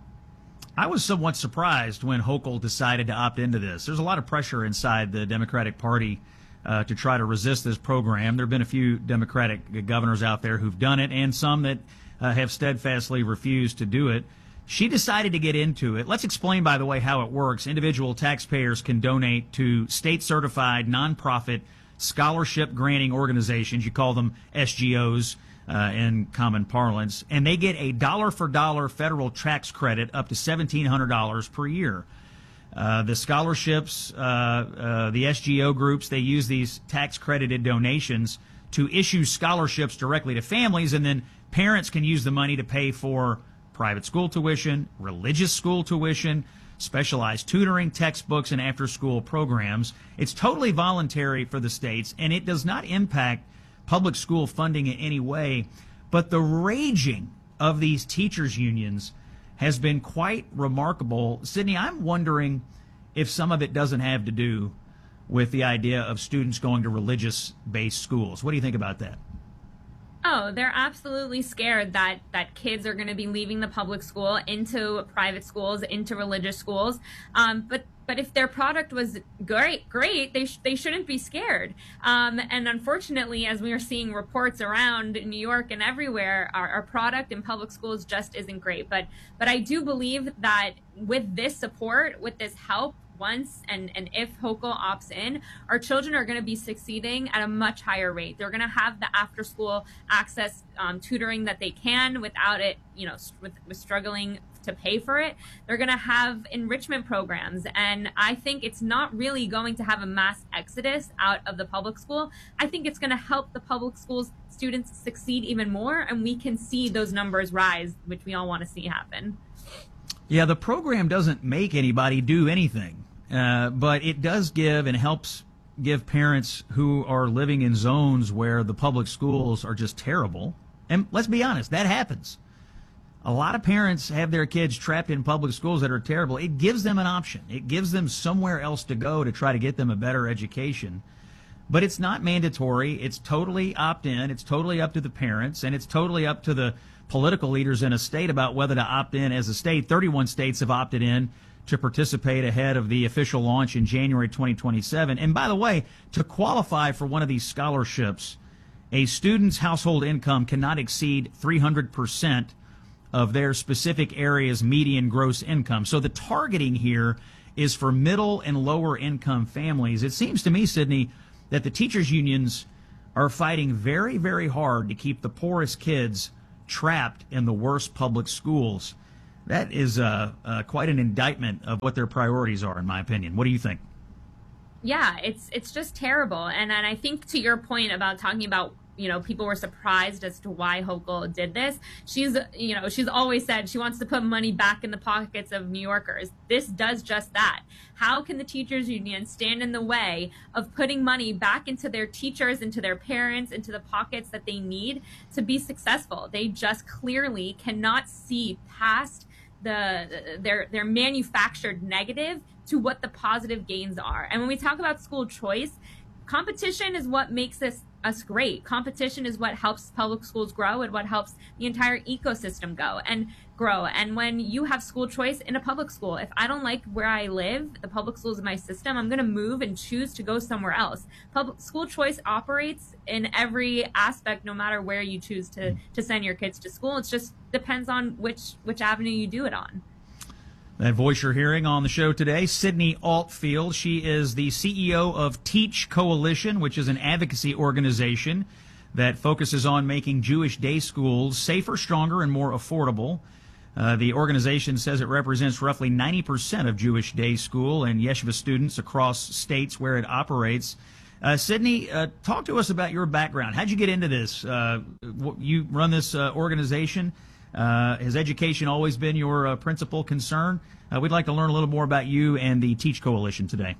I was somewhat surprised when Hochul decided to opt into this. There's a lot of pressure inside the Democratic Party uh, to try to resist this program. There have been a few Democratic governors out there who've done it, and some that uh, have steadfastly refused to do it. She decided to get into it. Let's explain, by the way, how it works. Individual taxpayers can donate to state-certified nonprofit scholarship granting organizations. You call them S G Os. Uh, in common parlance, and they get a dollar-for-dollar federal tax credit up to seventeen hundred dollars per year. Uh, the scholarships, uh, uh, the S G O groups, they use these tax-credited donations to issue scholarships directly to families, and then parents can use the money to pay for private school tuition, religious school tuition, specialized tutoring, textbooks, and after-school programs. It's totally voluntary for the states, and it does not impact public school funding in any way, but the raging of these teachers' unions has been quite remarkable. Sydney, I'm wondering if some of it doesn't have to do with the idea of students going to religious-based schools. What do you think about that? Oh, they're absolutely scared that, that kids are going to be leaving the public school into private schools, into religious schools. Um, but But if their product was great, great, they sh- they shouldn't be scared. Um, and unfortunately, as we are seeing reports around New York and everywhere, our, our product in public schools just isn't great. But but I do believe that with this support, with this help, once and, and if Hochul opts in, our children are going to be succeeding at a much higher rate. They're going to have the after school access um, tutoring that they can without it, you know, with, with struggling to pay for it. They're going to have enrichment programs. And I think it's not really going to have a mass exodus out of the public school. I think it's going to help the public schools students succeed even more. And we can see those numbers rise, which we all want to see happen. Yeah, the program doesn't make anybody do anything, uh, but it does give and helps give parents who are living in zones where the public schools are just terrible. And let's be honest, that happens. A lot of parents have their kids trapped in public schools that are terrible. It gives them an option. It gives them somewhere else to go to try to get them a better education. But it's not mandatory. It's totally opt-in. It's totally up to the parents, and it's totally up to the political leaders in a state about whether to opt in as a state. thirty-one states have opted in to participate ahead of the official launch in January twenty twenty-seven. And by the way, to qualify for one of these scholarships, a student's household income cannot exceed three hundred percent of their specific area's median gross income. So the targeting here is for middle and lower income families. It seems to me, Sydney, that the teachers' unions are fighting very, very hard to keep the poorest kids trapped in the worst public schools. That is uh, uh, quite an indictment of what their priorities are, in my opinion. What do you think? Yeah, it's it's just terrible. And and I think to your point about talking about, you know, people were surprised as to why Hochul did this. She's, you know, she's always said she wants to put money back in the pockets of New Yorkers. This does just that. How can the teachers union stand in the way of putting money back into their teachers, into their parents, into the pockets that they need to be successful? They just clearly cannot see past the their their manufactured negative to what the positive gains are. And when we talk about school choice, competition is what makes us us great. Competition is what helps public schools grow and what helps the entire ecosystem go and grow. And when you have school choice in a public school, if I don't like where I live, the public schools in my system, I'm going to move and choose to go somewhere else. Public school choice operates in every aspect, no matter where you choose to to send your kids to school. It just depends on which which avenue you do it on. That voice you're hearing on the show today, Sydney Altfield. She is the C E O of Teach Coalition, which is an advocacy organization that focuses on making Jewish day schools safer, stronger, and more affordable. Uh, the organization says it represents roughly ninety percent of Jewish day school and yeshiva students across states where it operates. Uh, Sydney, uh, talk to us about your background. How'd you get into this? Uh, you run this uh, organization. Uh, has education always been your uh, principal concern? Uh, we'd like to learn a little more about you and the Teach Coalition today.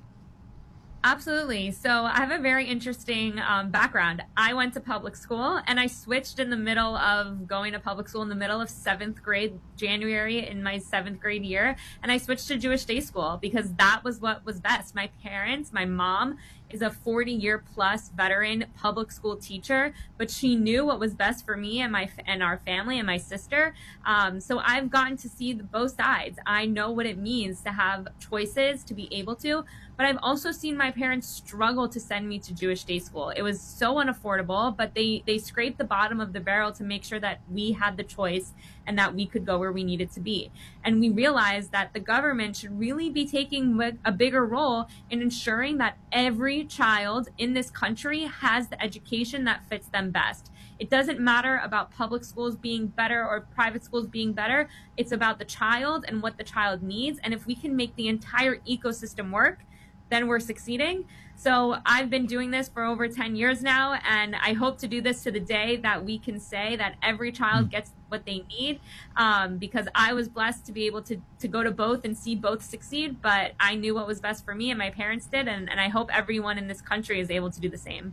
Absolutely. So I have a very interesting um, background. I went to public school and I switched in the middle of going to public school in the middle of seventh grade, January in my seventh grade year. And I switched to Jewish day school because that was what was best. My parents, my mom is a forty year plus veteran public school teacher, but she knew what was best for me and my and our family and my sister. Um, so I've gotten to see the, both sides. I know what it means to have choices, to be able to, but I've also seen my parents struggle to send me to Jewish day school. It was so unaffordable, but they, they scraped the bottom of the barrel to make sure that we had the choice and that we could go where we needed to be. And we realized that the government should really be taking a bigger role in ensuring that every child in this country has the education that fits them best. It doesn't matter about public schools being better or private schools being better. It's about the child and what the child needs. And if we can make the entire ecosystem work, then we're succeeding. So I've been doing this for over ten years now, and I hope to do this to the day that we can say that every child gets what they need, um, because I was blessed to be able to, to go to both and see both succeed, but I knew what was best for me and my parents did, and, and I hope everyone in this country is able to do the same.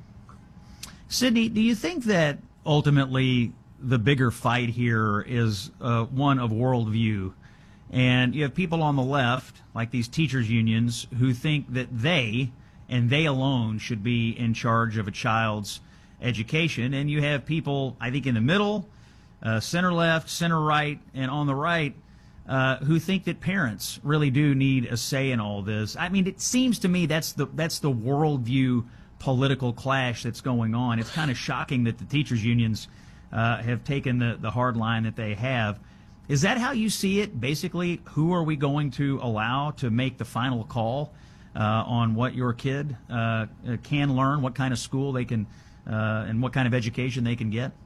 Sydney, do you think that ultimately the bigger fight here is uh, one of worldview? And you have people on the left, like these teachers' unions, who think that they, and they alone, should be in charge of a child's education. And you have people, I think, in the middle, uh, center-left, center-right, and on the right, uh, who think that parents really do need a say in all this. I mean, it seems to me that's the that's the worldview political clash that's going on. It's kind of shocking that the teachers' unions uh, have taken the, the hard line that they have. Is that how you see it? Basically, who are we going to allow to make the final call uh, on what your kid uh, can learn, what kind of school they can, uh, and what kind of education they can get?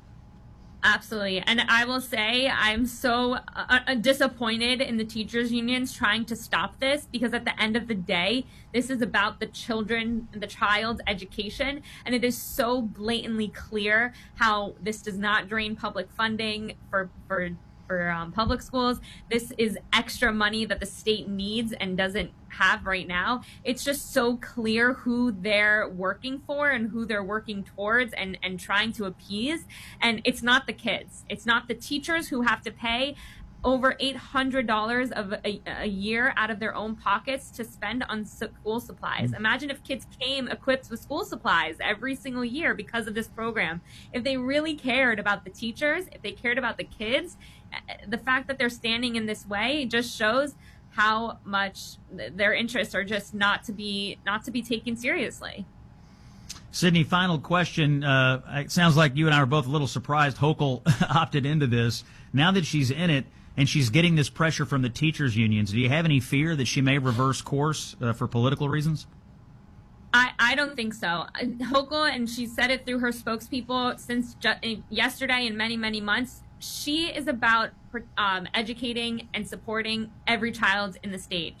Absolutely. And I will say I'm so uh, disappointed in the teachers unions trying to stop this, because at the end of the day, this is about the children, the child's education. And it is so blatantly clear how this does not drain public funding for, for for um, public schools. This is extra money that the state needs and doesn't have right now. It's just so clear who they're working for and who they're working towards and, and trying to appease. And it's not the kids. It's not the teachers who have to pay over eight hundred dollars of a, a year out of their own pockets to spend on school supplies. Imagine if kids came equipped with school supplies every single year because of this program. If they really cared about the teachers, if they cared about the kids, the fact that they're standing in this way just shows how much their interests are just not to be not to be taken seriously. Sydney, final question. Uh, it sounds like you and I are both a little surprised Hochul opted into this. Now that she's in it, and she's getting this pressure from the teachers' unions, do you have any fear that she may reverse course uh, for political reasons? I, I don't think so. Hochul, and she said it through her spokespeople since ju- yesterday and many, many months, she is about um, educating and supporting every child in the state.